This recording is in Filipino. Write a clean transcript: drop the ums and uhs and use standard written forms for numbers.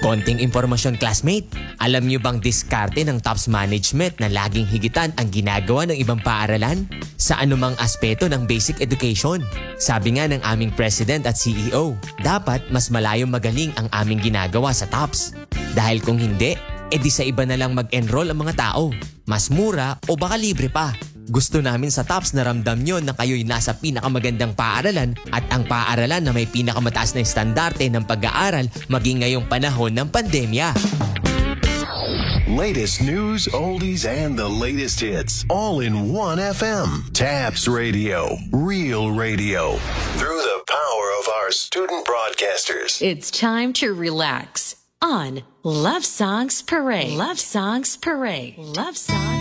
Konting impormasyon, classmate. Alam niyo bang diskarte ng TOPS management na laging higitan ang ginagawa ng ibang paaralan sa anumang aspeto ng basic education? Sabi nga ng aming president at CEO, dapat mas malayong magaling ang aming ginagawa sa TOPS. Dahil kung hindi, edi sa iba na lang mag-enroll ang mga tao. Mas mura o baka libre pa. Gusto namin sa TOPS na ramdam nyo na kayo'y nasa pinakamagandang paaralan at ang paaralan na may pinakamataas na estandarte ng pag-aaral maging ngayong panahon ng pandemya. Latest news, oldies, and the latest hits all in one FM. TAPS Radio, real radio. Through the power of our student broadcasters. It's time to relax on Love Songs Parade. Love Songs Parade. Love Songs